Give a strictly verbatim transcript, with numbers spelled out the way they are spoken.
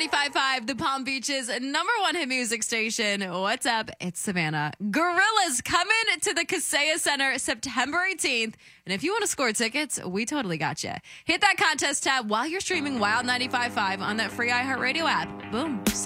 ninety-five point five, the Palm Beach's number one hit music station. What's up? It's Savannah. Gorillas coming to the Kaseya Center September eighteenth. And if you want to score tickets, we totally got you. Hit that contest tab while you're streaming Wild ninety-five point five on that free iHeartRadio app. Boom.